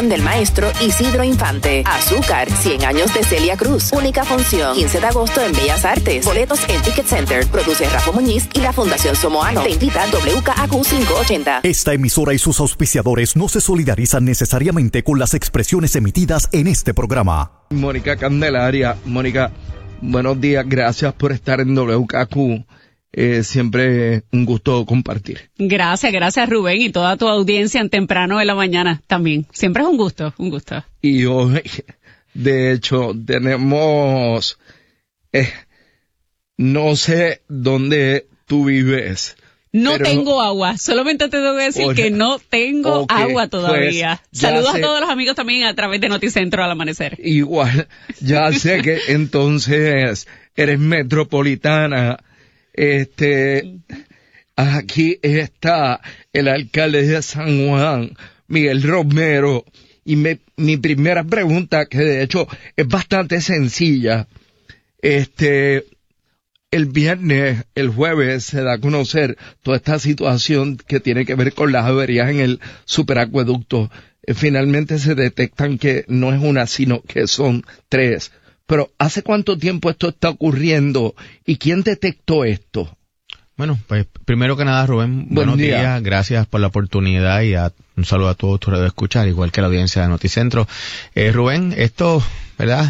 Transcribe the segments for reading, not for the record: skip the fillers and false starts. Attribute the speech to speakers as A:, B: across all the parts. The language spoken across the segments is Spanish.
A: del maestro Isidro Infante. Azúcar, 100 años de Celia Cruz. Única función, 15 de agosto en Bellas Artes. Boletos en Ticket Center. Produce Rafa Muñiz y la Fundación Somoano. Te invita WKAQ 580.
B: Esta emisora y sus auspiciadores no se solidarizan necesariamente con las expresiones emitidas en este programa.
C: Mónica Candelaria. Mónica, buenos días. Gracias por estar en WKAQ. Siempre un gusto compartir.
D: Gracias Rubén y toda tu audiencia en temprano de la mañana también. Siempre es un gusto.
C: Y hoy, de hecho, tenemos, no sé dónde tú vives.
D: No tengo agua, solamente te tengo que decir que no tengo agua todavía. Pues, saludos a todos los amigos también a través de Noticentro al amanecer.
C: Igual, ya sé que entonces eres metropolitana. Aquí está el alcalde de San Juan, Miguel Romero, y mi primera pregunta, que de hecho es bastante sencilla, el jueves se da a conocer toda esta situación que tiene que ver con las averías en el superacueducto. Finalmente se detectan que no es una, sino que son 3. Pero, ¿hace cuánto tiempo esto está ocurriendo? ¿Y quién detectó esto?
E: Bueno, pues, primero que nada, Rubén, buenos días. Gracias por la oportunidad y un saludo a todos tus radioescuchas, igual que la audiencia de Noticentro. Rubén, esto, ¿verdad?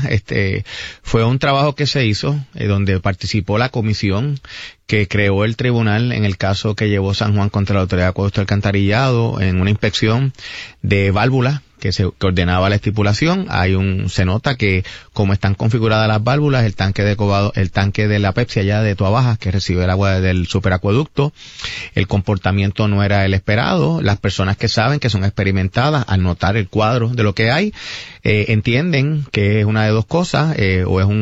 E: Fue un trabajo que se hizo, donde participó la comisión que creó el tribunal en el caso que llevó San Juan contra la Autoridad de Acueducto y Alcantarillado en una inspección de válvulas que ordenaba la estipulación. Se nota que como están configuradas las válvulas, el tanque de la Pepsi allá de Toabaja, que recibe el agua del superacueducto, el comportamiento no era el esperado. Las personas que saben, que son experimentadas, al notar el cuadro de lo que hay, entienden que es una de dos cosas, o es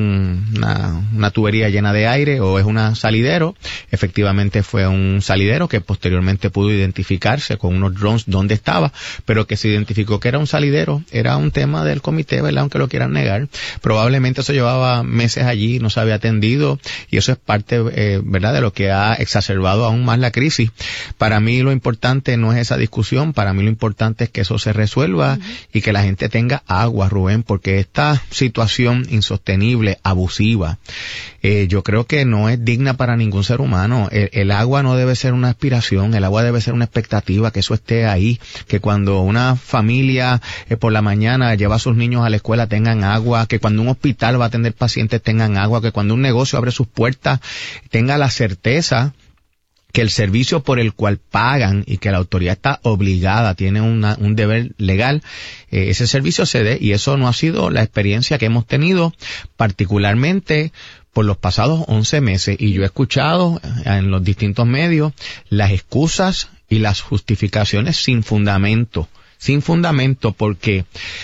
E: una tubería llena de aire, o es un salidero. Efectivamente fue un salidero que posteriormente pudo identificarse con unos drones dónde estaba, pero que se identificó que era un salidero. Era un tema del comité, ¿verdad? Aunque lo quieran negar. Probablemente eso llevaba meses allí, no se había atendido, y eso es parte, ¿verdad?, de lo que ha exacerbado aún más la crisis. Para mí lo importante no es esa discusión, para mí lo importante es que eso se resuelva y que la gente tenga agua, Rubén, porque esta situación insostenible, abusiva, yo creo que no es digna para ningún ser humano. El agua no debe ser una aspiración, el agua debe ser una expectativa, que eso esté ahí, que cuando una familia por la mañana lleva a sus niños a la escuela tengan agua, que cuando un hospital va a atender pacientes tengan agua, que cuando un negocio abre sus puertas tenga la certeza que el servicio por el cual pagan y que la autoridad está obligada, tiene un deber legal, ese servicio se dé. Y eso no ha sido la experiencia que hemos tenido, particularmente por los pasados 11 meses. Y yo he escuchado en los distintos medios las excusas y las justificaciones sin fundamento, porque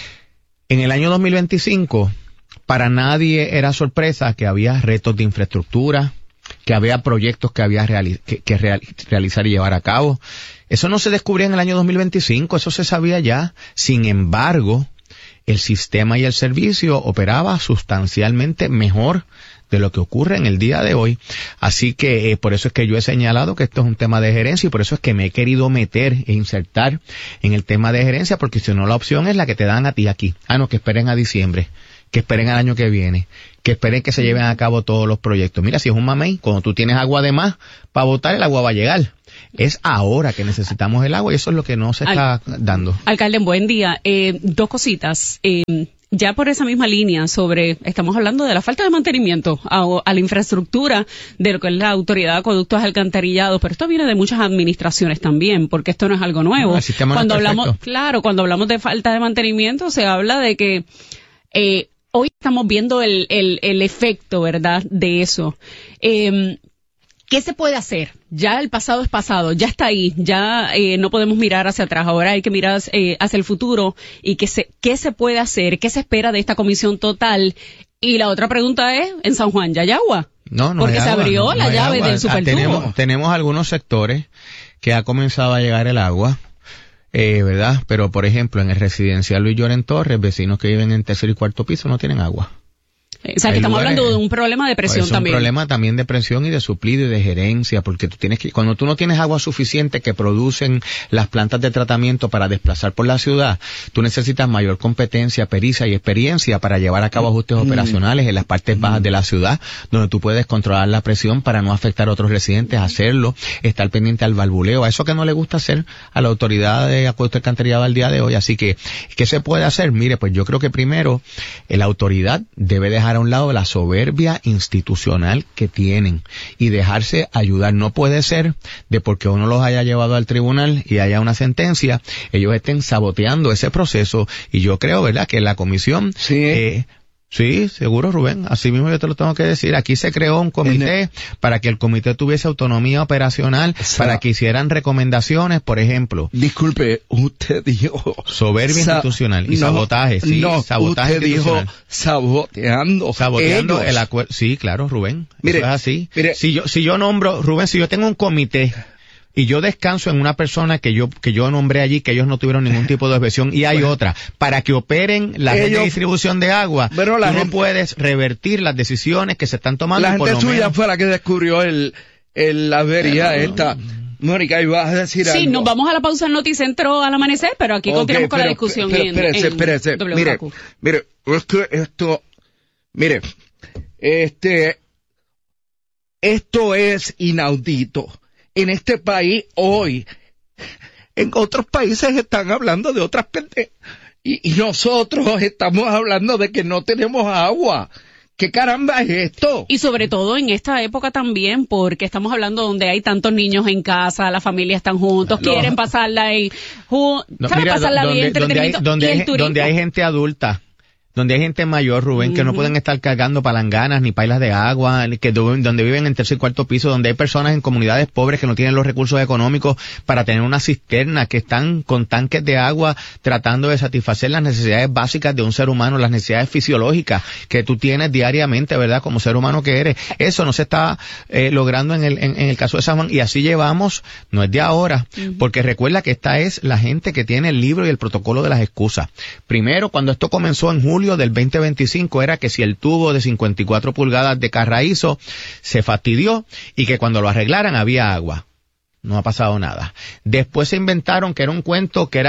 E: en el año 2025 para nadie era sorpresa que había retos de infraestructura, que había proyectos que había que realizar y llevar a cabo. Eso no se descubría en el año 2025, eso se sabía ya. Sin embargo, el sistema y el servicio operaba sustancialmente mejor de lo que ocurre en el día de hoy. Así que por eso es que yo he señalado que esto es un tema de gerencia, y por eso es que me he querido meter e insertar en el tema de gerencia, porque si no, la opción es la que te dan a ti aquí. No, que esperen a diciembre, que esperen al año que viene, que esperen que se lleven a cabo todos los proyectos. Mira, si es un mamey, cuando tú tienes agua de más para botar, el agua va a llegar. Es ahora que necesitamos el agua, y eso es lo que no se está dando.
D: Alcalde, buen día. Dos cositas. Ya por esa misma línea estamos hablando de la falta de mantenimiento a la infraestructura de lo que es la Autoridad de Acueductos y Alcantarillados, pero esto viene de muchas administraciones también, porque esto no es algo nuevo.
E: No, el sistema
D: cuando
E: no es
D: hablamos, claro, cuando hablamos de falta de mantenimiento, se habla de que hoy estamos viendo el efecto, ¿verdad?, de eso. ¿Qué se puede hacer? Ya el pasado es pasado, ya está ahí, ya no podemos mirar hacia atrás, ahora hay que mirar hacia el futuro. ¿Y qué se puede hacer? ¿Qué se espera de esta comisión total? Y la otra pregunta es, ¿en San Juan ya hay agua?
E: No
D: porque
E: hay
D: se
E: agua,
D: abrió la llave del supertubo.
E: Tenemos algunos sectores que ha comenzado a llegar el agua, ¿verdad? Pero, por ejemplo, en el residencial Luis Lloren Torres, vecinos que viven en tercer y cuarto piso no tienen agua.
D: O sea, que estamos hablando de un problema de presión también.
E: Es un problema también de presión y de suplido y de gerencia, porque tú tienes que, cuando tú no tienes agua suficiente que producen las plantas de tratamiento para desplazar por la ciudad, tú necesitas mayor competencia, pericia y experiencia para llevar a cabo ajustes operacionales en las partes bajas de la ciudad, donde tú puedes controlar la presión para no afectar a otros residentes, hacerlo, estar pendiente al valvuleo, a eso que no le gusta hacer a la autoridad de acueducto y alcantarillado al día de hoy. Así que, ¿qué se puede hacer? Mire, pues yo creo que primero, la autoridad debe dejar a un lado la soberbia institucional que tienen y dejarse ayudar. No puede ser de porque uno los haya llevado al tribunal y haya una sentencia, ellos estén saboteando ese proceso. Y yo creo, ¿verdad?, que la comisión... Sí, seguro, Rubén. Así mismo yo te lo tengo que decir. Aquí se creó un comité para que el comité tuviese autonomía operacional, para que hicieran recomendaciones, por ejemplo.
C: Disculpe, usted dijo...
E: Soberbia institucional y sabotaje. Sí, sabotaje
C: usted
E: institucional.
C: Dijo saboteando
E: el acuerdo. Sí, claro, Rubén.
C: Mire,
E: eso es así.
C: Mire,
E: si yo nombro, Rubén, si yo tengo un comité... y yo descanso en una persona que yo nombré allí, que ellos no tuvieron ningún tipo de objeción, y hay otra, para que operen la red de distribución de agua, pero tú no puedes revertir las decisiones que se están tomando.
C: La gente suya fue la que descubrió la avería esta. Mónica, ibas a decir algo.
D: Sí, nos vamos a la pausa en Noticentro al amanecer, pero aquí continuamos con la discusión
C: espérese. Mire, es que esto es inaudito. En este país hoy, en otros países están hablando de otras pendejas y nosotros estamos hablando de que no tenemos agua. ¿Qué caramba es esto?
D: Y sobre todo en esta época también, porque estamos hablando donde hay tantos niños en casa, las familias están juntos, quieren pasarla bien, entretenimiento,
E: donde hay gente adulta. Donde hay gente mayor, Rubén, que no pueden estar cargando palanganas ni pailas de agua, donde viven en tercer y cuarto piso, donde hay personas en comunidades pobres que no tienen los recursos económicos para tener una cisterna, que están con tanques de agua tratando de satisfacer las necesidades básicas de un ser humano, las necesidades fisiológicas que tú tienes diariamente, ¿verdad?, como ser humano que eres. Eso no se está logrando en el caso de San Juan, y así llevamos, no es de ahora, porque recuerda que esta es la gente que tiene el libro y el protocolo de las excusas. Primero, cuando esto comenzó en julio del 2025, era que si el tubo de 54 pulgadas de Carraízo se fastidió y que cuando lo arreglaran había agua. No ha pasado nada. Después se inventaron que era un cuento, que era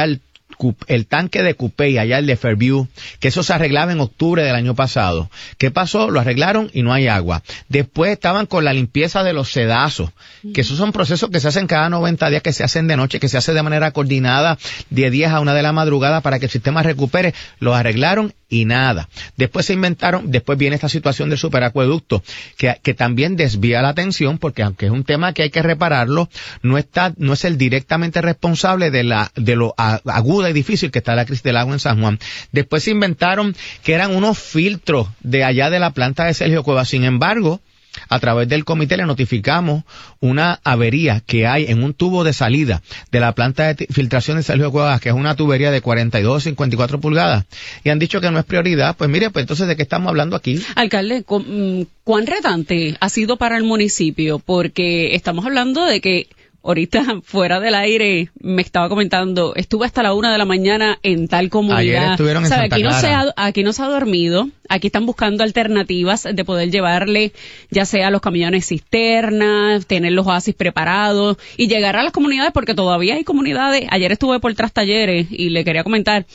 E: el tanque de Cupey, allá el de Fairview, que eso se arreglaba en octubre del año pasado. ¿Qué pasó? Lo arreglaron y no hay agua. Después estaban con la limpieza de los sedazos, que esos son procesos que se hacen cada 90 días, que se hacen de noche, que se hace de manera coordinada de 10 a 1 de la madrugada para que el sistema recupere. Los arreglaron y nada. Después después viene esta situación del superacueducto, que también desvía la atención, porque aunque es un tema que hay que repararlo, no es el directamente responsable de lo aguda y difícil que está la crisis del agua en San Juan. Después se inventaron que eran unos filtros de allá de la planta de Sergio Cuevas. Sin embargo, a través del comité le notificamos una avería que hay en un tubo de salida de la planta de filtración de Sergio Cuevas, que es una tubería de 42 o 54 pulgadas, y han dicho que no es prioridad. Pues mire, pues entonces, ¿de qué estamos hablando aquí?
D: Alcalde, ¿cuán retante ha sido para el municipio? Porque estamos hablando de que ahorita, fuera del aire, me estaba comentando, estuve hasta la 1 de la mañana en tal comunidad.
E: Ayer estuvieron en Santa Clara.
D: Aquí no se ha dormido, aquí están buscando alternativas de poder llevarle, ya sea los camiones cisternas, tener los oasis preparados y llegar a las comunidades, porque todavía hay comunidades. Ayer estuve por Trastalleres y le quería comentar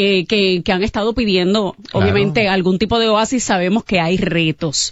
D: que han estado pidiendo, obviamente, algún tipo de oasis. Sabemos que hay retos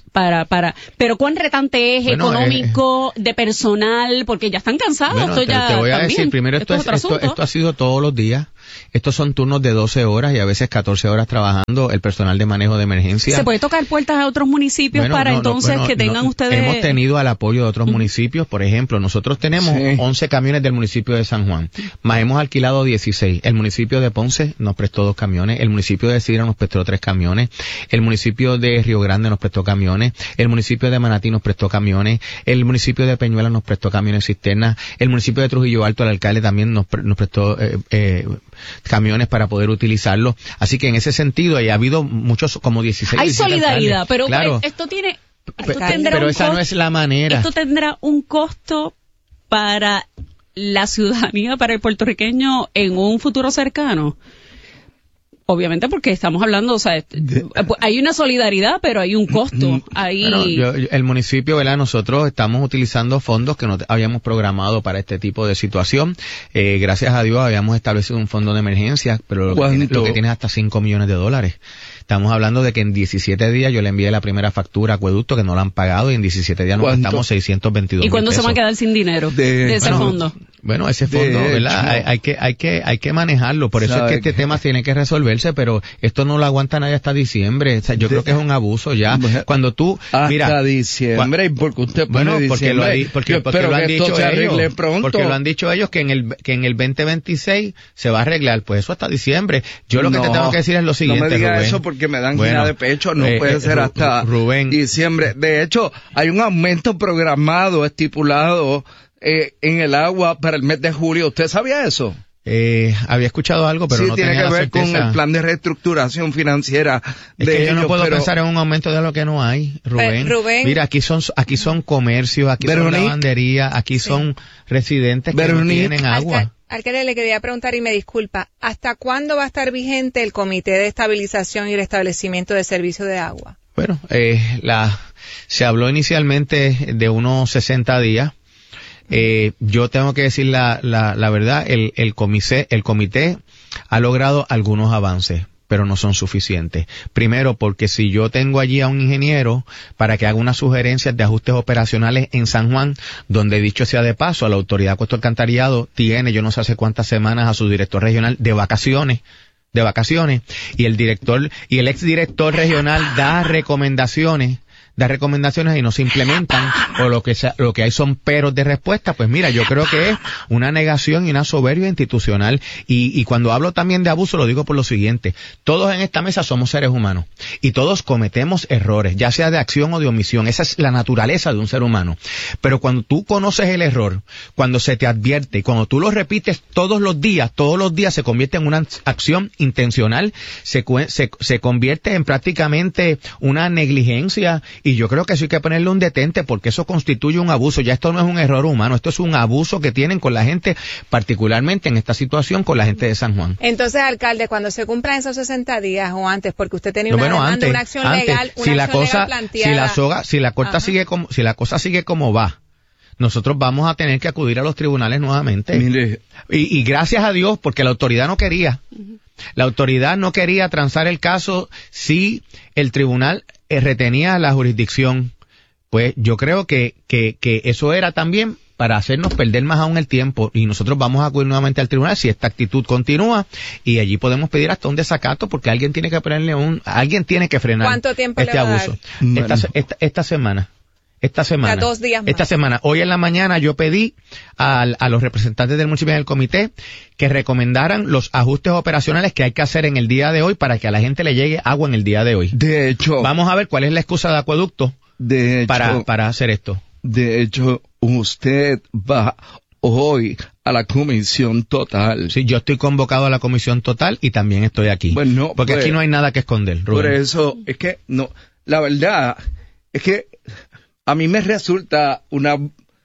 D: pero ¿cuán retante es económico, de personal? Porque ya están cansados.
E: Bueno, te voy a decir, primero esto ha sido todos los días. Estos son turnos de 12 horas y a veces 14 horas trabajando el personal de manejo de emergencia.
D: ¿Se puede tocar puertas a otros municipios que tengan ustedes?
E: Hemos tenido el apoyo de otros municipios. Por ejemplo, nosotros tenemos 11 camiones del municipio de San Juan, más hemos alquilado 16. El municipio de Ponce nos prestó 2 camiones, el municipio de Sidra nos prestó 3 camiones, el municipio de Río Grande nos prestó camiones, el municipio de Manatí nos prestó camiones, el municipio de Peñuelas nos prestó camiones cisternas, el municipio de Trujillo Alto, el alcalde también nos prestó camiones para poder utilizarlos. Así que en ese sentido ha habido muchos, como 16.
D: Hay solidaridad, pero
E: claro. Pero esa no es la manera.
D: Esto tendrá un costo para la ciudadanía, para el puertorriqueño en un futuro cercano. obviamente porque estamos hablando, o sea, hay una solidaridad, pero hay un costo.
E: Bueno, el municipio, ¿verdad? Nosotros estamos utilizando fondos que no habíamos programado para este tipo de situación. Gracias a Dios habíamos establecido un fondo de emergencia, pero lo que tiene es hasta $5 millones. Estamos hablando de que en 17 días yo le envié la primera factura a Acueducto que no la han pagado y en 17 días nos gastamos 622
D: ¿Y cuándo se van a quedar sin dinero de ese fondo?
E: Bueno, ese fondo, ¿verdad? Hay que manejarlo. Por eso es que este tema tiene que resolverse, pero esto no lo aguanta nadie hasta diciembre. O sea, yo creo que es un abuso ya. Cuando tú, mira.
C: Hasta diciembre, porque usted pone diciembre.
E: Porque lo han dicho ellos. Porque lo han dicho ellos que en el 2026 se va a arreglar. Pues eso hasta diciembre. Yo lo que te tengo que decir es lo siguiente,
C: no me diga
E: Rubén.
C: Eso porque me dan gana de pecho. No puede ser hasta diciembre. De hecho, hay un aumento programado, estipulado, en el agua para el mes de julio. ¿Usted sabía eso?
E: Había escuchado algo, pero no tenía la certeza. Sí, tiene que ver con
C: el plan de reestructuración financiera.
E: Es que yo no puedo pensar en un aumento de lo que no hay, Rubén. Mira, aquí son comercios, aquí son lavanderías, aquí son residentes que no tienen agua.
F: Alcalde, le quería preguntar y me disculpa, ¿hasta cuándo va a estar vigente el Comité de Estabilización y Restablecimiento de Servicio de Agua?
E: Bueno, se habló inicialmente de unos 60 días. Yo tengo que decir la verdad, el comité ha logrado algunos avances, pero no son suficientes. Primero, porque si yo tengo allí a un ingeniero para que haga unas sugerencias de ajustes operacionales en San Juan, donde dicho sea de paso, la Autoridad de Acueducto y Alcantarillado tiene, yo no sé hace cuántas semanas, a su director regional de vacaciones, y el exdirector regional da recomendaciones y no se implementan, o lo que hay son peros de respuesta. Pues mira, yo creo que es una negación y una soberbia institucional, y cuando hablo también de abuso lo digo por lo siguiente: todos en esta mesa somos seres humanos y todos cometemos errores, ya sea de acción o de omisión. Esa es la naturaleza de un ser humano, pero cuando tú conoces el error, cuando se te advierte y cuando tú lo repites todos los días se convierte en una acción intencional, se convierte en prácticamente una negligencia. Y yo creo que eso hay que ponerle un detente, porque eso constituye un abuso. Ya esto no es un error humano, esto es un abuso que tienen con la gente, particularmente en esta situación con la gente de San Juan.
F: Entonces, alcalde, cuando se cumplan esos 60 días o antes, porque usted tenía una demanda, una acción legal, legal planteada.
E: Si la cosa sigue como va, nosotros vamos a tener que acudir a los tribunales nuevamente. Mire. Y gracias a Dios, porque la autoridad no quería. La autoridad no quería transar el caso si el tribunal retenía la jurisdicción. Pues yo creo que eso era también para hacernos perder más aún el tiempo, y nosotros vamos a acudir nuevamente al tribunal si esta actitud continúa, y allí podemos pedir hasta un desacato, porque alguien tiene que frenar
F: ¿Cuánto tiempo
E: este abuso. Esta semana. Esta semana.
F: 2 días más.
E: Esta semana. Hoy en la mañana yo pedí a los representantes del municipio y del comité que recomendaran los ajustes operacionales que hay que hacer en el día de hoy para que a la gente le llegue agua en el día de hoy.
C: De hecho.
E: Vamos a ver cuál es la excusa de Acueducto para hacer esto.
C: De hecho, usted va hoy a la comisión total.
E: Sí, yo estoy convocado a la comisión total y también estoy aquí.
C: Bueno,
E: porque aquí no hay nada que esconder, Rubén.
C: Por eso, es que no, la verdad es que a mí me resulta una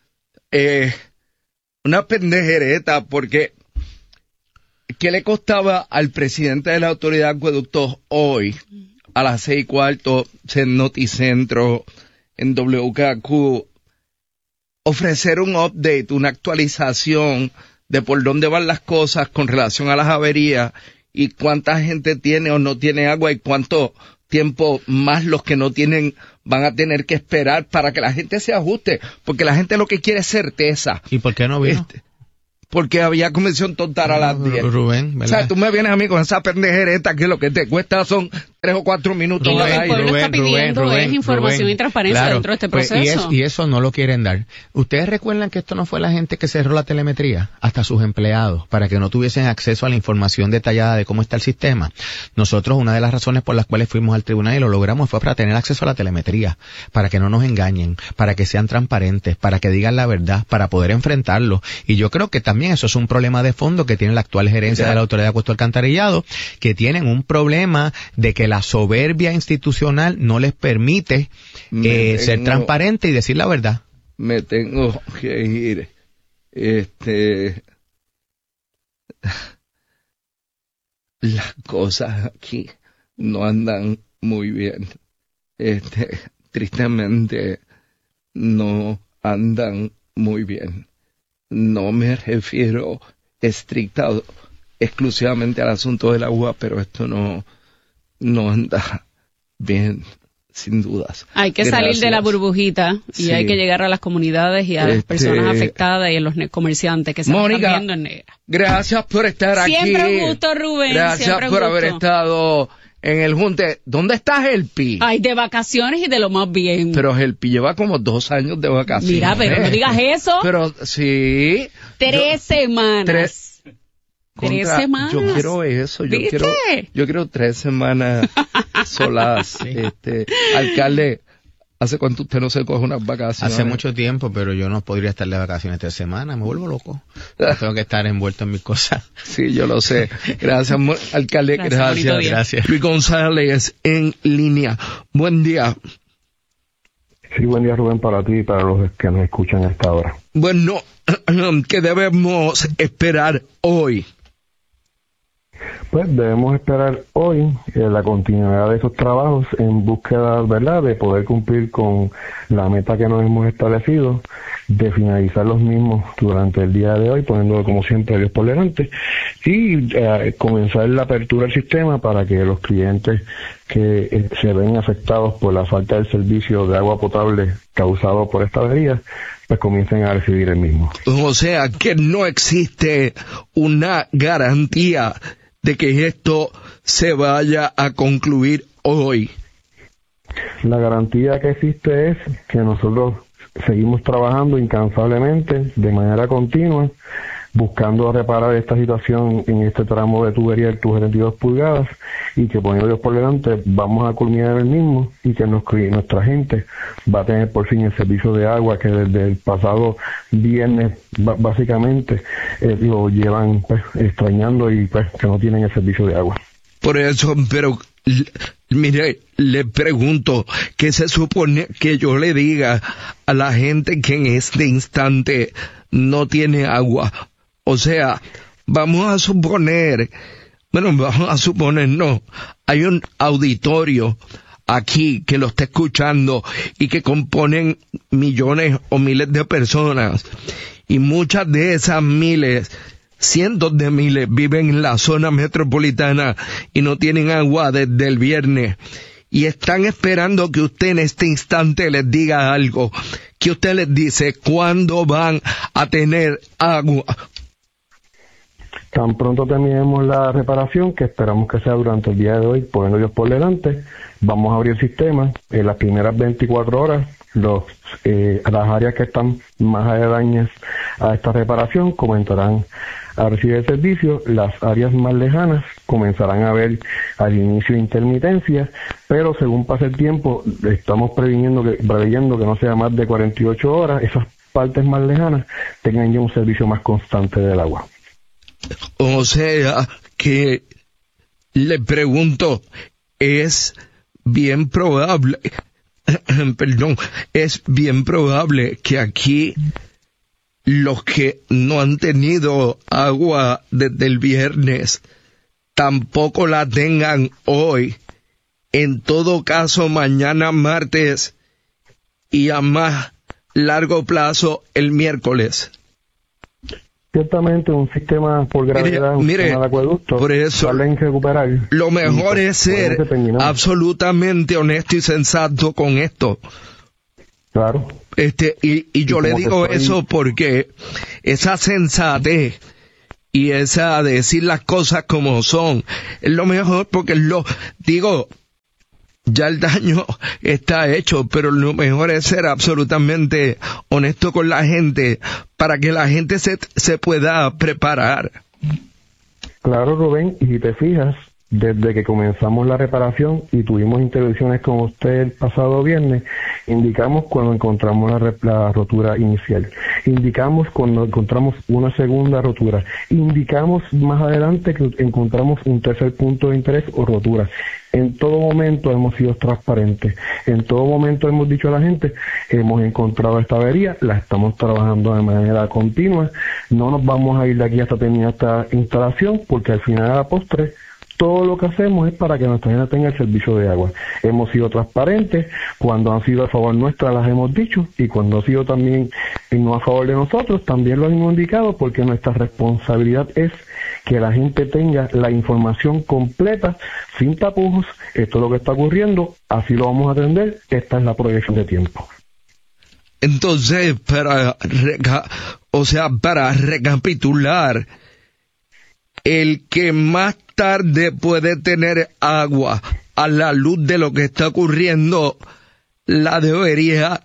C: pendejereta, porque ¿qué le costaba al presidente de la Autoridad de Acueductos hoy, a las 6:15, en Noticentro, en WKQ, ofrecer un update, una actualización de por dónde van las cosas con relación a las averías y cuánta gente tiene o no tiene agua y cuánto tiempo más los que no tienen van a tener que esperar para que la gente se ajuste? Porque la gente lo que quiere es certeza.
E: ¿Y por qué no vino?
C: Porque había comisión total a las 10.
E: Rubén, ¿verdad?
C: O sea, tú me vienes a mí con esa pendejereta que lo que te cuesta son 3 o 4 minutos.
D: Lo que el pueblo está pidiendo es información y transparencia dentro de este proceso.
E: Y eso no lo quieren dar. ¿Ustedes recuerdan que esto no fue la gente que cerró la telemetría? Hasta sus empleados, para que no tuviesen acceso a la información detallada de cómo está el sistema. Nosotros, una de las razones por las cuales fuimos al tribunal y lo logramos fue para tener acceso a la telemetría, para que no nos engañen, para que sean transparentes, para que digan la verdad, para poder enfrentarlo. Y yo creo que también eso es un problema de fondo que tiene la actual gerencia de la Autoridad de Acueducto y Alcantarillado, que tienen un problema de que la soberbia institucional no les permite ser transparente y decir la verdad.
C: Me tengo que ir. las cosas aquí no andan muy bien. Tristemente no andan muy bien. No me refiero exclusivamente al asunto del agua, pero esto no anda bien, sin dudas.
D: Hay que salir de la burbujita y sí, hay que llegar a las comunidades y a las personas afectadas y a los comerciantes que se están viendo en negra.
C: Gracias por estar aquí.
D: Siempre un gusto, Rubén.
C: Gracias por haber estado en el junte. ¿Dónde está Helpi?
D: Ay, de vacaciones y de lo más bien.
C: Pero Helpi lleva como 2 años de vacaciones.
D: Mira, pero no digas eso.
C: Pero sí.
D: 3 semanas. 3 semanas.
C: Yo quiero eso. Yo quiero 3 semanas solas. Sí. Alcalde, ¿hace cuánto usted no se coge unas vacaciones?
E: Hace mucho tiempo, pero yo no podría estar de vacaciones 3 semanas. Me vuelvo loco. Tengo que estar envuelto en mis cosas.
C: Sí, yo lo sé. Gracias, alcalde. Gracias. Luis González en línea. Buen día.
G: Sí, buen día, Rubén, para ti y para los que nos escuchan a esta hora.
C: Bueno, ¿qué debemos esperar hoy?
G: Pues debemos esperar hoy la continuidad de esos trabajos en búsqueda, ¿verdad?, de poder cumplir con la meta que nos hemos establecido, de finalizar los mismos durante el día de hoy, poniéndolo como siempre Dios por delante, y comenzar la apertura del sistema para que los clientes que se ven afectados por la falta del servicio de agua potable causado por esta avería, pues comiencen a recibir el mismo.
C: O sea, que no existe una garantía de que esto se vaya a concluir hoy.
G: La garantía que existe es que nosotros seguimos trabajando incansablemente, de manera continua, buscando reparar esta situación en este tramo de tubería de 72 pulgadas y que, poniendo Dios por delante, vamos a culminar el mismo y que nuestra gente va a tener por fin el servicio de agua que desde el pasado viernes básicamente lo llevan pues extrañando y pues que no tienen el servicio de agua.
C: Por eso, pero mire, le pregunto, ¿qué se supone que yo le diga a la gente que en este instante no tiene agua? O sea, vamos a suponer no, hay un auditorio aquí que lo está escuchando y que componen millones o miles de personas, y muchas de esas miles, cientos de miles, viven en la zona metropolitana y no tienen agua desde el viernes, y están esperando que usted en este instante les diga algo. ¿Qué usted les dice? ¿Cuándo van a tener agua?
G: Tan pronto terminemos la reparación, que esperamos que sea durante el día de hoy, poniendo Dios por delante, vamos a abrir el sistema. En las primeras 24 horas, las áreas que están más aledañas a esta reparación comenzarán a recibir el servicio. Las áreas más lejanas comenzarán a ver al inicio intermitencia, pero según pase el tiempo, estamos preveyendo que no sea más de 48 horas, esas partes más lejanas tengan ya un servicio más constante del agua.
C: O sea, que le pregunto, es bien probable que aquí los que no han tenido agua desde el viernes tampoco la tengan hoy, en todo caso mañana martes y a más largo plazo el miércoles.
G: Ciertamente un sistema por gravedad, un sistema de acueducto,
C: por eso,
G: salen recuperar.
C: Lo mejor es ser absolutamente honesto y sensato con esto.
G: Claro.
C: Y yo le digo eso porque esa sensatez y esa decir las cosas como son es lo mejor, porque ya el daño está hecho, pero lo mejor es ser absolutamente honesto con la gente para que la gente se pueda preparar.
G: Claro, Rubén, y si te fijas, desde que comenzamos la reparación y tuvimos intervenciones con usted el pasado viernes, indicamos cuando encontramos la rotura inicial, indicamos cuando encontramos una segunda rotura, indicamos más adelante que encontramos un tercer punto de interés o rotura. En todo momento hemos sido transparentes, en todo momento hemos dicho a la gente, hemos encontrado esta avería, la estamos trabajando de manera continua, no nos vamos a ir de aquí hasta terminar esta instalación, porque al final de la postre todo lo que hacemos es para que nuestra gente tenga el servicio de agua. Hemos sido transparentes, cuando han sido a favor nuestra las hemos dicho, y cuando ha sido también no a favor de nosotros, también lo hemos indicado, porque nuestra responsabilidad es que la gente tenga la información completa, sin tapujos. Esto es lo que está ocurriendo, así lo vamos a atender, esta es la proyección de tiempo.
C: Entonces, para recapitular, el que más tarde puede tener agua a la luz de lo que está ocurriendo, la debería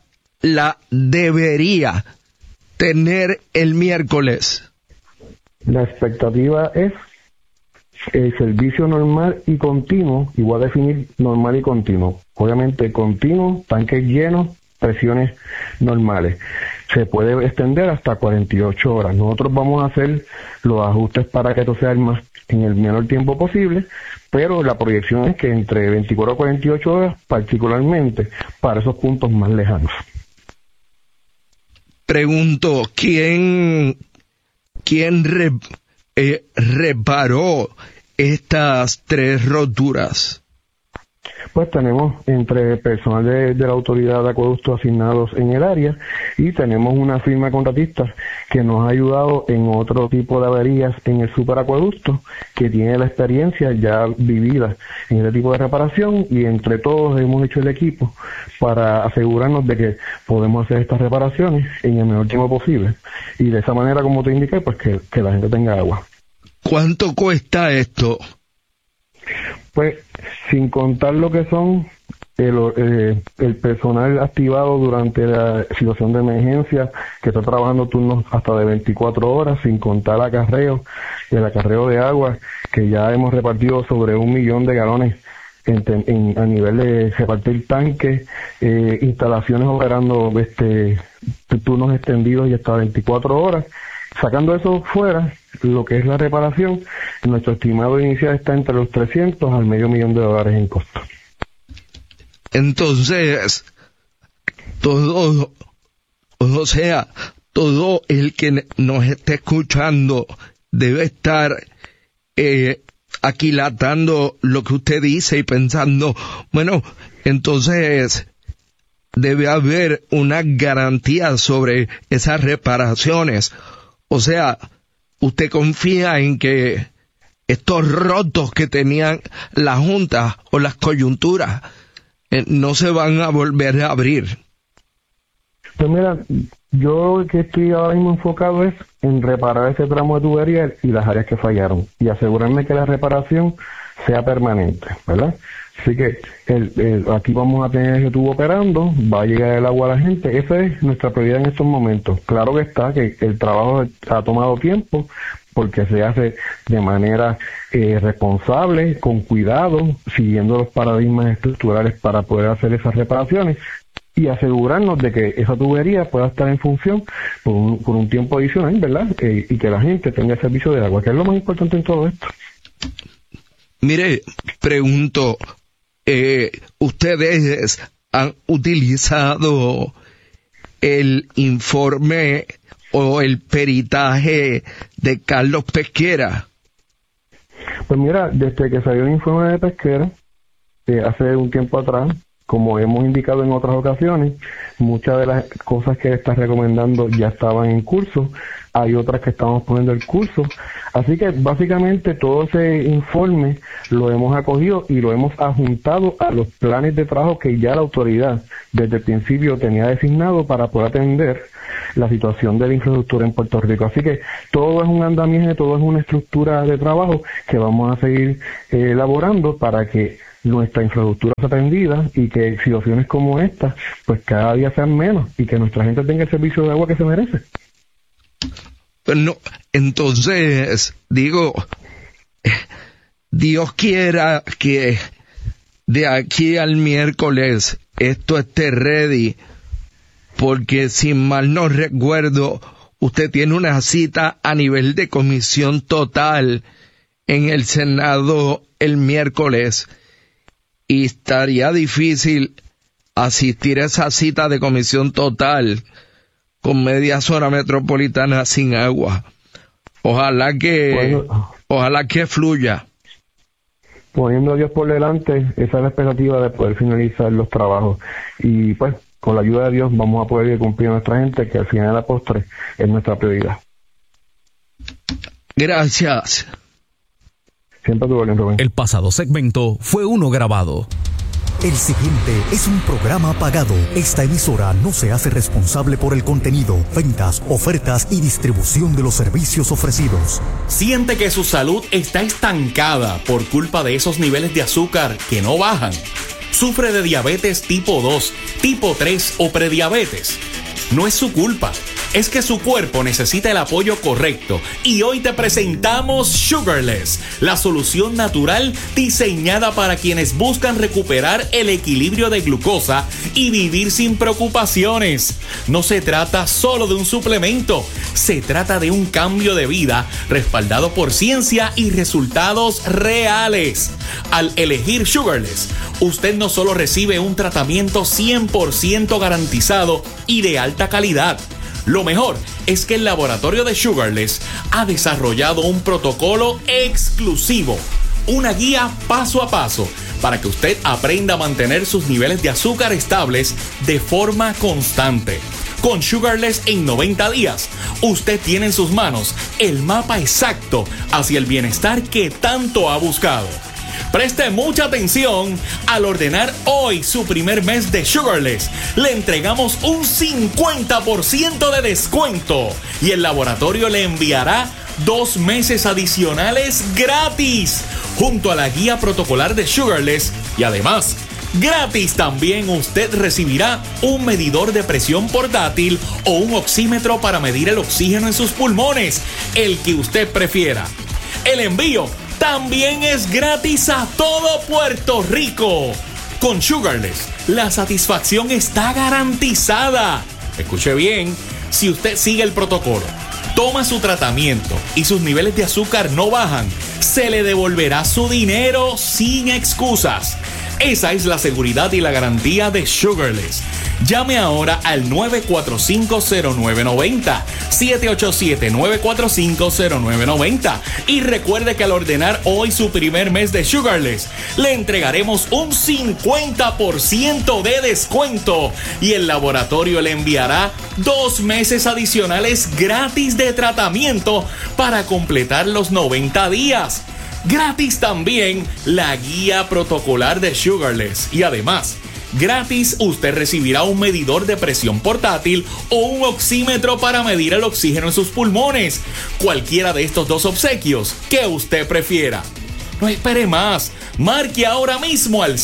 C: tener el miércoles.
G: La expectativa es el servicio normal y continuo, y voy a definir normal y continuo. Obviamente continuo, tanques llenos, presiones normales. Se puede extender hasta 48 horas. Nosotros vamos a hacer los ajustes para que esto sea en el menor tiempo posible, pero la proyección es que entre 24 y 48 horas, particularmente para esos puntos más lejanos.
C: Pregunto, ¿quién reparó estas 3 roturas?
G: Pues tenemos entre personal de la autoridad de acueductos asignados en el área, y tenemos una firma contratista que nos ha ayudado en otro tipo de averías en el superacueducto, que tiene la experiencia ya vivida en este tipo de reparación, y entre todos hemos hecho el equipo para asegurarnos de que podemos hacer estas reparaciones en el menor tiempo posible, y de esa manera, como te indiqué, pues que la gente tenga agua.
C: ¿Cuánto cuesta esto?
G: Pues, sin contar lo que son el personal activado durante la situación de emergencia, que está trabajando turnos hasta de 24 horas, sin contar el acarreo de agua, que ya hemos repartido sobre 1 millón de galones a nivel de repartir tanques, instalaciones operando turnos extendidos y hasta 24 horas. Sacando eso fuera, lo que es la reparación, nuestro estimado inicial está entre los 300 al $500,000 en costo.
C: Entonces, todo el que nos esté escuchando debe estar aquilatando lo que usted dice y pensando, bueno, entonces debe haber una garantía sobre esas reparaciones. O sea, usted confía en que estos rotos que tenían la Junta o las coyunturas no se van a volver a abrir.
G: Pues mira, yo lo que estoy ahora mismo enfocado es en reparar ese tramo de tubería y las áreas que fallaron, y asegurarme que la reparación sea permanente, ¿verdad? Así que aquí vamos a tener ese tubo operando, va a llegar el agua a la gente. Esa es nuestra prioridad en estos momentos. Claro que está, que el trabajo ha tomado tiempo, porque se hace de manera responsable, con cuidado, siguiendo los paradigmas estructurales para poder hacer esas reparaciones y asegurarnos de que esa tubería pueda estar en función por un tiempo adicional, ¿verdad? Y que la gente tenga servicio de agua, que es lo más importante en todo esto.
C: Mire, pregunto, ¿ustedes han utilizado el informe o el peritaje de Carlos Pesquera?
G: Pues mira, desde que salió el informe de Pesquera, hace un tiempo atrás, como hemos indicado en otras ocasiones, muchas de las cosas que está recomendando ya estaban en curso, hay otras que estamos poniendo en curso, así que básicamente todo ese informe lo hemos acogido y lo hemos adjuntado a los planes de trabajo que ya la autoridad desde el principio tenía designado para poder atender la situación de la infraestructura en Puerto Rico. Así que todo es un andamiaje, todo es una estructura de trabajo que vamos a seguir elaborando para que nuestra infraestructura sea atendida y que situaciones como esta pues cada día sean menos y que nuestra gente tenga el servicio de agua que se merece.
C: Bueno, entonces, digo, Dios quiera que de aquí al miércoles esto esté ready, porque si mal no recuerdo, usted tiene una cita a nivel de comisión total en el Senado el miércoles, y estaría difícil asistir a esa cita de comisión total con media zona metropolitana sin agua. Ojalá que fluya.
G: poniendo a Dios por delante, esa es la expectativa de poder finalizar los trabajos. Y pues, con la ayuda de Dios vamos a poder cumplir a nuestra gente, que al final de la postre es nuestra prioridad.
C: Gracias.
G: Siempre tu orden, Rubén.
B: El pasado segmento fue uno grabado. El siguiente es un programa pagado. Esta emisora no se hace responsable por el contenido, ventas, ofertas y distribución de los servicios ofrecidos.
H: ¿Siente que su salud está estancada por culpa de esos niveles de azúcar que no bajan? ¿Sufre de diabetes tipo 2, tipo 3 o prediabetes? No es su culpa. Es que su cuerpo necesita el apoyo correcto y hoy te presentamos Sugarless, la solución natural diseñada para quienes buscan recuperar el equilibrio de glucosa y vivir sin preocupaciones. No se trata solo de un suplemento, se trata de un cambio de vida respaldado por ciencia y resultados reales. Al elegir Sugarless, usted no solo recibe un tratamiento 100% garantizado y de alta calidad. Lo mejor es que el laboratorio de Sugarless ha desarrollado un protocolo exclusivo, una guía paso a paso para que usted aprenda a mantener sus niveles de azúcar estables de forma constante. Con Sugarless en 90 días, usted tiene en sus manos el mapa exacto hacia el bienestar que tanto ha buscado. Preste mucha atención al ordenar hoy su primer mes de Sugarless. Le entregamos un 50% de descuento y el laboratorio le enviará 2 meses adicionales gratis junto a la guía protocolar de Sugarless y además gratis también usted recibirá un medidor de presión portátil o un oxímetro para medir el oxígeno en sus pulmones, el que usted prefiera. El envío también es gratis a todo Puerto Rico. Con Sugarless, la satisfacción está garantizada. Escuche bien, si usted sigue el protocolo, toma su tratamiento y sus niveles de azúcar no bajan, se le devolverá su dinero sin excusas. Esa es la seguridad y la garantía de Sugarless. Llame ahora al 945-0990, 787-945-0990 y recuerde que al ordenar hoy su primer mes de Sugarless, le entregaremos un 50% de descuento y el laboratorio le enviará 2 meses adicionales gratis de tratamiento para completar los 90 días. Gratis también la guía protocolar de Sugarless y además gratis usted recibirá un medidor de presión portátil o un oxímetro para medir el oxígeno en sus pulmones. Cualquiera de estos 2 obsequios que usted prefiera. No espere más. Marque ahora mismo al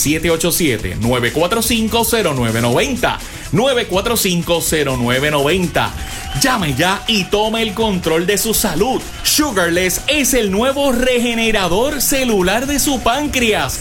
H: 787-945-0990. 945-0990. Llame ya y tome el control de su salud. Sugarless es el nuevo regenerador celular de su páncreas.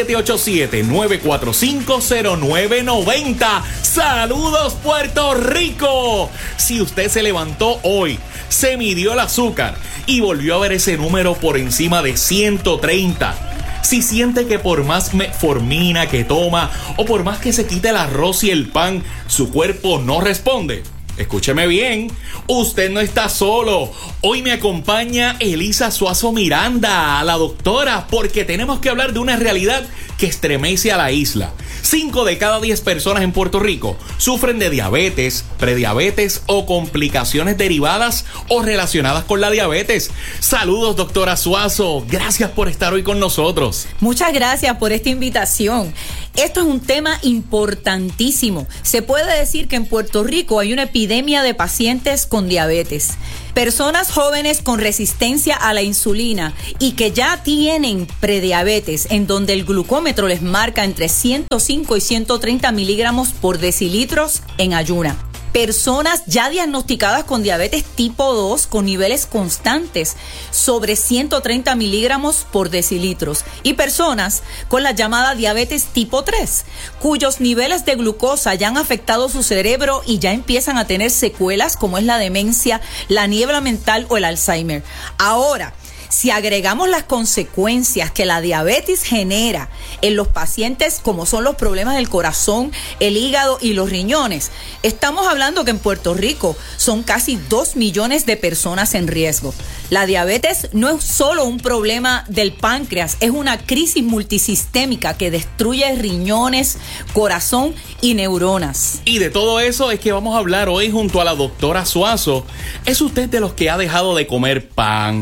H: 787-945-0990. ¡Saludos, Puerto Rico! Si usted se levantó hoy, se midió el azúcar y volvió a ver ese número por encima de 130. Si siente que por más metformina que toma o por más que se quite el arroz y el pan, su cuerpo no responde, escúcheme bien, usted no está solo. Hoy me acompaña Elisa Suazo Miranda, la doctora, porque tenemos que hablar de una realidad que estremece a la isla. 5 de cada 10 personas en Puerto Rico sufren de diabetes, prediabetes o complicaciones derivadas o relacionadas con la diabetes. Saludos, doctora Suazo. Gracias por estar hoy con nosotros.
I: Muchas gracias por esta invitación. Esto es un tema importantísimo. Se puede decir que en Puerto Rico hay una epidemia de pacientes con diabetes. Personas jóvenes con resistencia a la insulina y que ya tienen prediabetes, en donde el glucómetro les marca entre 105 y 130 miligramos por decilitros en ayuna. Personas ya diagnosticadas con diabetes tipo 2 con niveles constantes sobre 130 miligramos por decilitros y personas con la llamada diabetes tipo 3 cuyos niveles de glucosa ya han afectado su cerebro y ya empiezan a tener secuelas como es la demencia, la niebla mental o el Alzheimer. Ahora, Si agregamos las consecuencias que la diabetes genera en los pacientes, como son los problemas del corazón, el hígado y los riñones, estamos hablando que en Puerto Rico son casi 2 millones de personas en riesgo. La diabetes no es solo un problema del páncreas, es una crisis multisistémica que destruye riñones, corazón y neuronas.
H: Y de todo eso es que vamos a hablar hoy junto a la doctora Suazo. ¿Es usted de los que ha dejado de comer pan,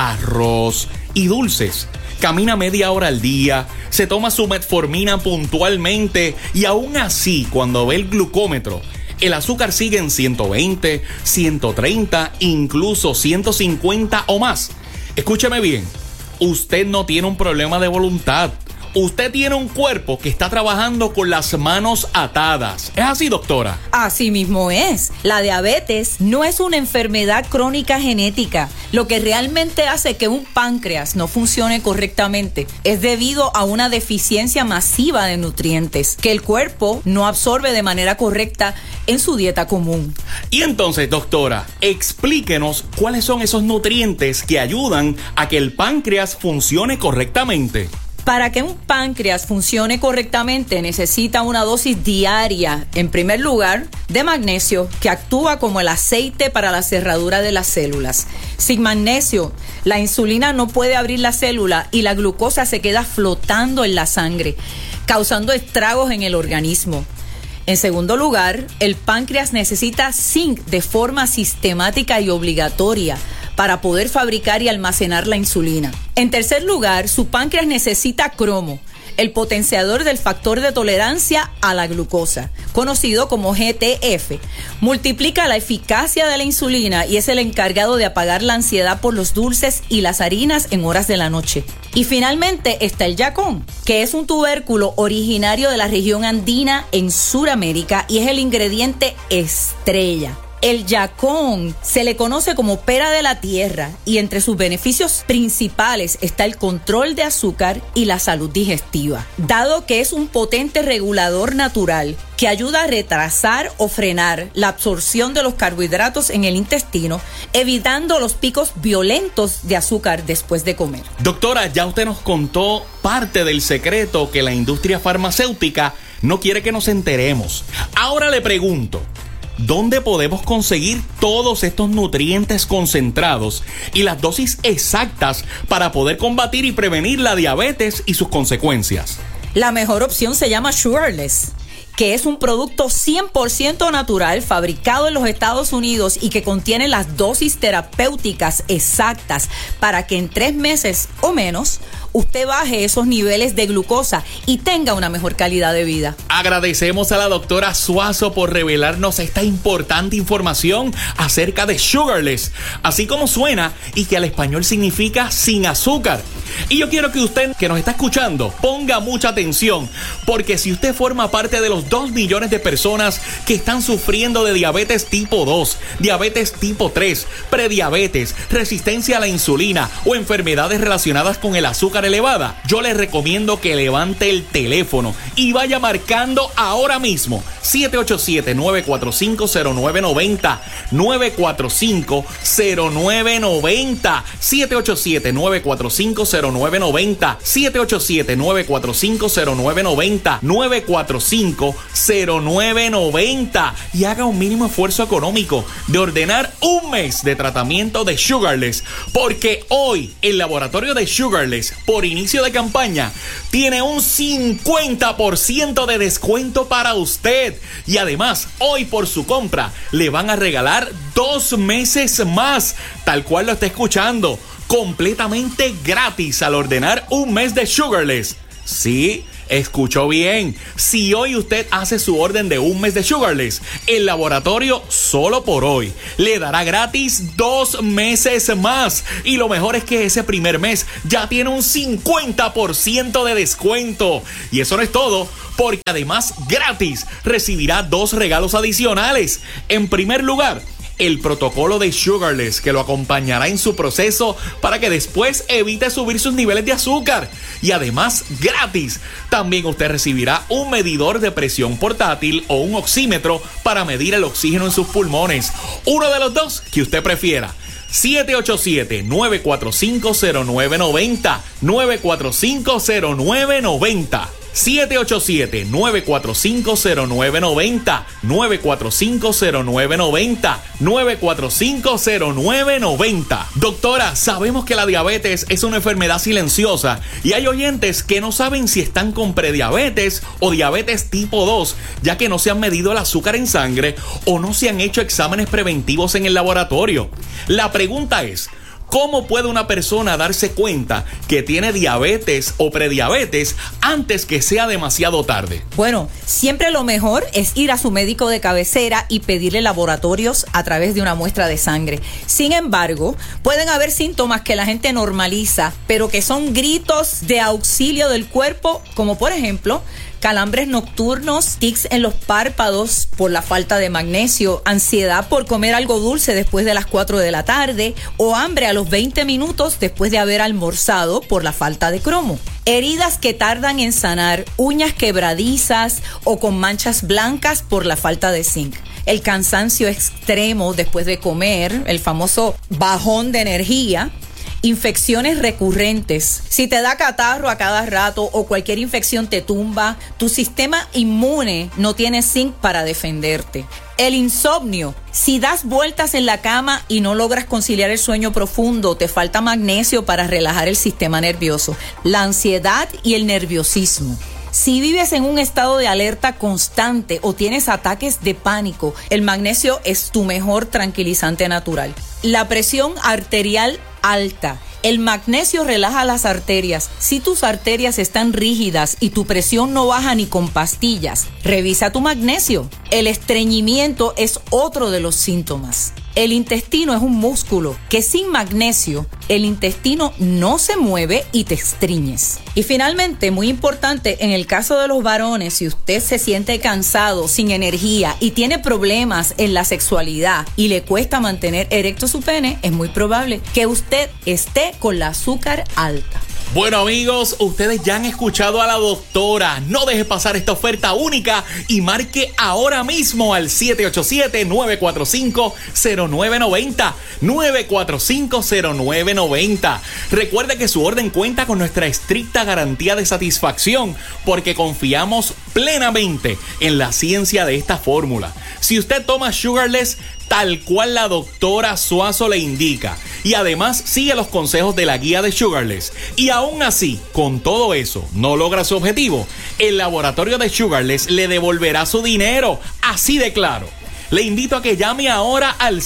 H: arroz y dulces? Camina media hora al día, se toma su metformina puntualmente y aún así, cuando ve el glucómetro, el azúcar sigue en 120, 130, incluso 150 o más. Escúcheme bien, usted no tiene un problema de voluntad. Usted tiene un cuerpo que está trabajando con las manos atadas. ¿Es así, doctora?
I: Así mismo es. La diabetes no es una enfermedad crónica genética. Lo que realmente hace que un páncreas no funcione correctamente es debido a una deficiencia masiva de nutrientes que el cuerpo no absorbe de manera correcta en su dieta común.
H: Y entonces, doctora, explíquenos cuáles son esos nutrientes que ayudan a que el páncreas funcione correctamente.
I: Para que un páncreas funcione correctamente necesita una dosis diaria, en primer lugar, de magnesio, que actúa como el aceite para la cerradura de las células. Sin magnesio, la insulina no puede abrir la célula y la glucosa se queda flotando en la sangre, causando estragos en el organismo. En segundo lugar, el páncreas necesita zinc de forma sistemática y obligatoria para poder fabricar y almacenar la insulina. En tercer lugar, su páncreas necesita cromo, el potenciador del factor de tolerancia a la glucosa, conocido como GTF. Multiplica la eficacia de la insulina y es el encargado de apagar la ansiedad por los dulces y las harinas en horas de la noche. Y finalmente está el yacón, que es un tubérculo originario de la región andina en Sudamérica y es el ingrediente estrella. El yacón se le conoce como pera de la tierra y entre sus beneficios principales está el control de azúcar y la salud digestiva, dado que es un potente regulador natural que ayuda a retrasar o frenar la absorción de los carbohidratos en el intestino, evitando los picos violentos de azúcar después de comer.
H: Doctora, ya usted nos contó parte del secreto que la industria farmacéutica no quiere que nos enteremos. Ahora le pregunto, ¿dónde podemos conseguir todos estos nutrientes concentrados y las dosis exactas para poder combatir y prevenir la diabetes y sus consecuencias?
I: La mejor opción se llama Sugarless, que es un producto 100% natural fabricado en los Estados Unidos y que contiene las dosis terapéuticas exactas para que en 3 meses o menos usted baje esos niveles de glucosa y tenga una mejor calidad de vida.
H: Agradecemos a la doctora Suazo por revelarnos esta importante información acerca de Sugarless, así como suena y que al español significa sin azúcar. Y yo quiero que usted que nos está escuchando ponga mucha atención, porque si usted forma parte de los 2 millones de personas que están sufriendo de diabetes tipo 2, diabetes tipo 3, prediabetes, resistencia a la insulina o enfermedades relacionadas con el azúcar elevada, yo les recomiendo que levante el teléfono y vaya marcando ahora mismo 787-945-0990, 945-0990, 787-945-0990, 787-945-0990, 945-0990 y haga un mínimo esfuerzo económico de ordenar un mes de tratamiento de Sugarless, porque hoy el laboratorio de Sugarless, por inicio de campaña, tiene un 50% de descuento para usted. Y además, hoy por su compra, le van a regalar 2 meses más, tal cual lo está escuchando, completamente gratis al ordenar un mes de Sugarless. Sí, escuchó bien. Si hoy usted hace su orden de un mes de Sugarless, el laboratorio solo por hoy le dará gratis 2 meses más. Y lo mejor es que ese primer mes ya tiene un 50% de descuento. Y eso no es todo, porque además gratis recibirá 2 regalos adicionales. En primer lugar, el protocolo de Sugarless, que lo acompañará en su proceso para que después evite subir sus niveles de azúcar. Y además, gratis, también usted recibirá un medidor de presión portátil o un oxímetro para medir el oxígeno en sus pulmones. Uno de los 2 que usted prefiera. 787-945-0990. 945-0990. 787-945-0990, 945-0990, 945-0990. Doctora, sabemos que la diabetes es una enfermedad silenciosa y hay oyentes que no saben si están con prediabetes o diabetes tipo 2, ya que no se han medido el azúcar en sangre o no se han hecho exámenes preventivos en el laboratorio. La pregunta es: ¿cómo puede una persona darse cuenta que tiene diabetes o prediabetes antes que sea demasiado tarde?
I: Bueno, siempre lo mejor es ir a su médico de cabecera y pedirle laboratorios a través de una muestra de sangre. Sin embargo, pueden haber síntomas que la gente normaliza, pero que son gritos de auxilio del cuerpo, como por ejemplo calambres nocturnos, tics en los párpados por la falta de magnesio, ansiedad por comer algo dulce después de las 4 de la tarde o hambre a los 20 minutos después de haber almorzado por la falta de cromo. Heridas que tardan en sanar, uñas quebradizas o con manchas blancas por la falta de zinc. El cansancio extremo después de comer, el famoso bajón de energía. Infecciones recurrentes. Si te da catarro a cada rato o cualquier infección te tumba, tu sistema inmune no tiene zinc para defenderte. El insomnio. Si das vueltas en la cama y no logras conciliar el sueño profundo, te falta magnesio para relajar el sistema nervioso. La ansiedad y el nerviosismo. Si vives en un estado de alerta constante o tienes ataques de pánico, el magnesio es tu mejor tranquilizante natural. La presión arterial alta. El magnesio relaja las arterias. Si tus arterias están rígidas y tu presión no baja ni con pastillas, revisa tu magnesio. El estreñimiento es otro de los síntomas. El intestino es un músculo que sin magnesio el intestino no se mueve y te estreñes. Y finalmente, muy importante, en el caso de los varones, si usted se siente cansado, sin energía y tiene problemas en la sexualidad y le cuesta mantener erecto su pene, es muy probable que usted esté con la azúcar alta.
H: Bueno, amigos, ustedes ya han escuchado a la doctora. No deje pasar esta oferta única y marque ahora mismo al 787-945-0990. 945-0990. Recuerde que su orden cuenta con nuestra estricta garantía de satisfacción porque confiamos plenamente en la ciencia de esta fórmula. Si usted toma Sugarless tal cual la doctora Suazo le indica y además sigue los consejos de la guía de Sugarless y aún así, con todo eso, no logra su objetivo, el laboratorio de Sugarless le devolverá su dinero, así de claro. Le invito a que llame ahora al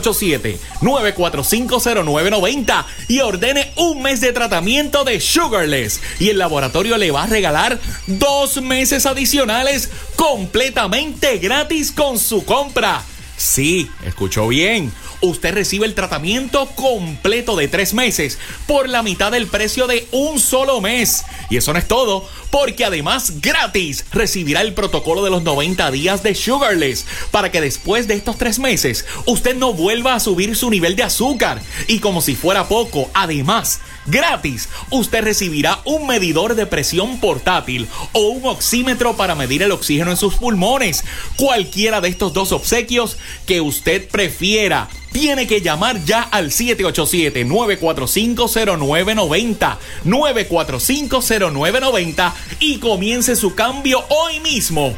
H: 787-945-0990 y ordene un mes de tratamiento de Sugarless y el laboratorio le va a regalar 2 meses adicionales completamente gratis con su compra. Sí, escuchó bien. Usted recibe el tratamiento completo de 3 meses por la mitad del precio de un solo mes. Y eso no es todo, porque además gratis recibirá el protocolo de los 90 días de Sugarless para que después de estos 3 meses usted no vuelva a subir su nivel de azúcar. Y como si fuera poco, además, gratis, usted recibirá un medidor de presión portátil o un oxímetro para medir el oxígeno en sus pulmones. Cualquiera de estos 2 obsequios que usted prefiera. Tiene que llamar ya al 787-945-0990, 945-0990 y comience su cambio hoy mismo,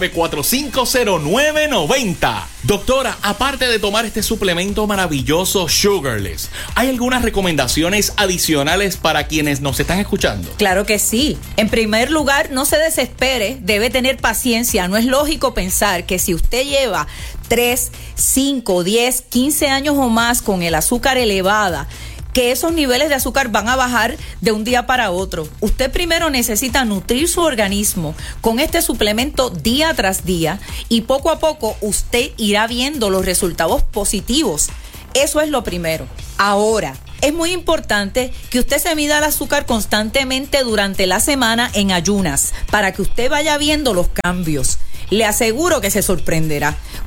H: 945-0990. Doctora, aparte de tomar este suplemento maravilloso Sugarless, ¿hay algunas recomendaciones adicionales para quienes nos están escuchando?
I: Claro que sí. En primer lugar, no se desespere, debe tener paciencia. No es lógico pensar que si usted lleva 3, 5, 10, 15 años o más con el azúcar elevada, que esos niveles de azúcar van a bajar de un día para otro. Usted primero necesita nutrir su organismo con este suplemento día tras día y poco a poco usted irá viendo los resultados positivos. Eso es lo primero. Ahora, es muy importante que usted se mida el azúcar constantemente durante la semana en ayunas para que usted vaya viendo los cambios. Le aseguro que se sorprenderá.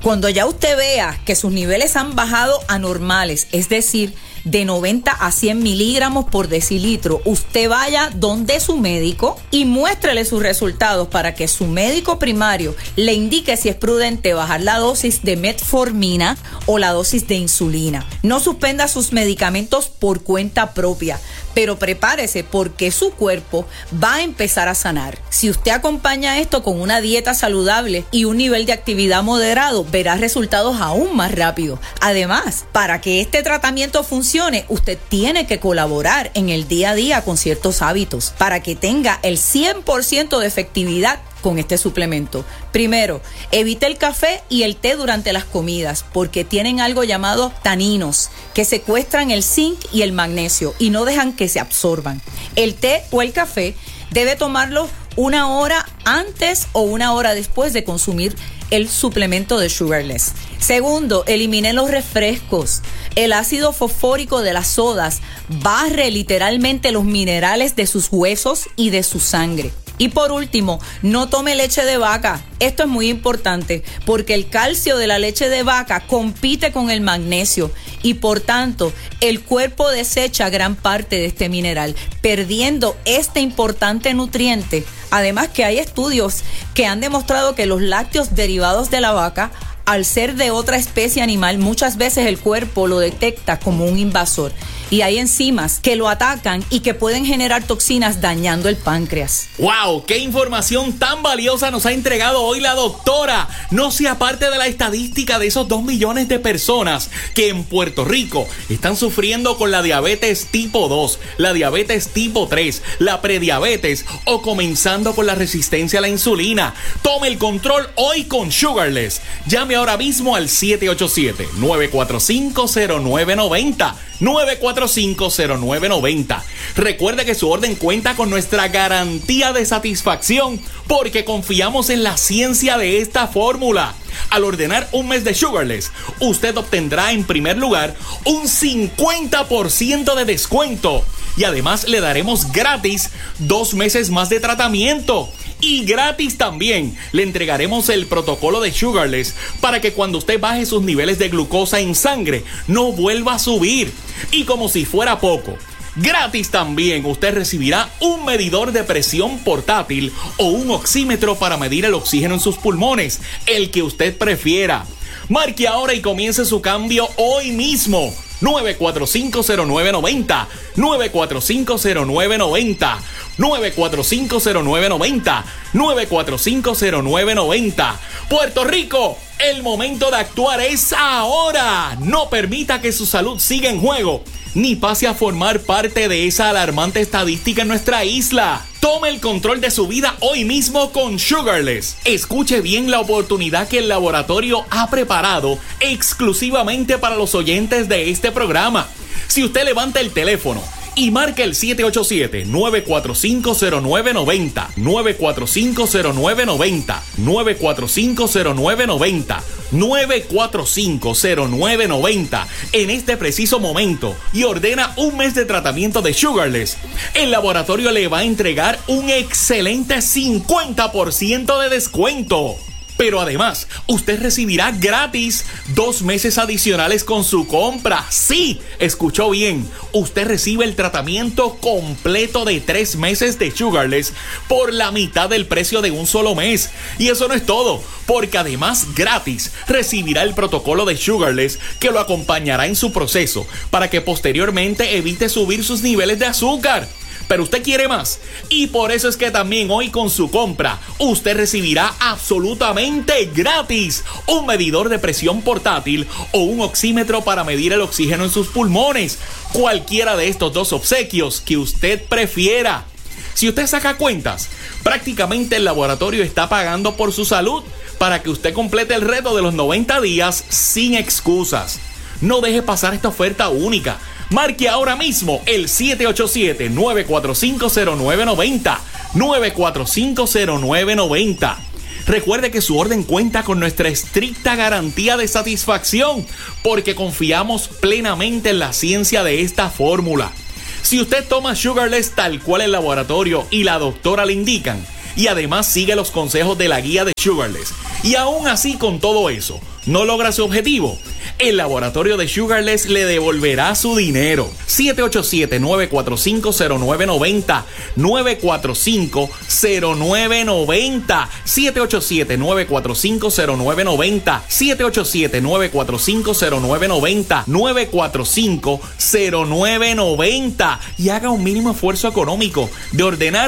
I: Cuando ya usted vea que sus niveles han bajado a normales, es decir, de 90 a 100 miligramos por decilitro, usted vaya donde su médico y muéstrele sus resultados para que su médico primario le indique si es prudente bajar la dosis de metformina o la dosis de insulina. No suspenda sus medicamentos por cuenta propia, pero prepárese porque su cuerpo va a empezar a sanar. Si usted acompaña esto con una dieta saludable y un nivel de actividad moderado, verá resultados aún más rápido. Además, para que este tratamiento funcione, usted tiene que colaborar en el día a día con ciertos hábitos para que tenga el 100% de efectividad con este suplemento. Primero, evite el café y el té durante las comidas porque tienen algo llamado taninos que secuestran el zinc y el magnesio y no dejan que se absorban. El té o el café debe tomarlo 1 hora antes o 1 hora después de consumir el suplemento de Sugarless. Segundo, elimine los refrescos. El ácido fosfórico de las sodas barre literalmente los minerales de sus huesos y de su sangre. Y por último, no tome leche de vaca. Esto es muy importante porque el calcio de la leche de vaca compite con el magnesio y por tanto el cuerpo desecha gran parte de este mineral, perdiendo este importante nutriente. Además que hay estudios que han demostrado que los lácteos derivados de la vaca, al ser de otra especie animal, muchas veces el cuerpo lo detecta como un invasor y hay enzimas que lo atacan y que pueden generar toxinas dañando el páncreas.
H: ¡Wow! ¡Qué información tan valiosa nos ha entregado hoy la doctora! No sea parte de la estadística de esos 2 millones de personas que en Puerto Rico están sufriendo con la diabetes tipo 2, la diabetes tipo 3, la prediabetes o comenzando con la resistencia a la insulina. Tome el control hoy con Sugarless. Llame ahora mismo al 787-945-0990. 945-0990. Recuerde que su orden cuenta con nuestra garantía de satisfacción porque confiamos en la ciencia de esta fórmula. Al ordenar un mes de Sugarless, usted obtendrá en primer lugar un 50% de descuento y además le daremos gratis 2 meses más de tratamiento. Y gratis también le entregaremos el protocolo de Sugarless para que cuando usted baje sus niveles de glucosa en sangre no vuelva a subir. Y como si fuera poco, gratis también usted recibirá un medidor de presión portátil o un oxímetro para medir el oxígeno en sus pulmones, el que usted prefiera. Marque ahora y comience su cambio hoy mismo. 945-0990, 945-0990, 945-0990, 945-0990. Puerto Rico, el momento de actuar es ahora. No permita que su salud siga en juego, ni pase a formar parte de esa alarmante estadística en nuestra isla. Tome el control de su vida hoy mismo con Sugarless. Escuche bien la oportunidad que el laboratorio ha preparado exclusivamente para los oyentes de este programa. Si usted levanta el teléfono y marca el 787-945-0990, 945-0990, 945-0990, 945-0990 en este preciso momento y ordena un mes de tratamiento de Sugarless, el laboratorio le va a entregar un excelente 50% de descuento. Pero además, usted recibirá gratis 2 meses adicionales con su compra. Sí, escuchó bien. Usted recibe el tratamiento completo de 3 meses de Sugarless por la mitad del precio de un solo mes. Y eso no es todo, porque además gratis recibirá el protocolo de Sugarless que lo acompañará en su proceso para que posteriormente evite subir sus niveles de azúcar. Pero usted quiere más y por eso es que también hoy con su compra usted recibirá absolutamente gratis un medidor de presión portátil o un oxímetro para medir el oxígeno en sus pulmones, cualquiera de estos 2 obsequios que usted prefiera. Si usted saca cuentas, prácticamente el laboratorio está pagando por su salud para que usted complete el reto de los 90 días sin excusas. No deje pasar esta oferta única. Marque ahora mismo el 787-945-0990, 945-0990. Recuerde que su orden cuenta con nuestra estricta garantía de satisfacción, porque confiamos plenamente en la ciencia de esta fórmula. Si usted toma Sugarless tal cual el laboratorio y la doctora le indican, y además sigue los consejos de la guía de Sugarless. Y aún así, con todo eso, ¿no logra su objetivo? El laboratorio de Sugarless le devolverá su dinero. 787-945-0990. 945-0990. 787-945-0990. 787-945-0990. 945-0990. Y haga un mínimo esfuerzo económico de ordenar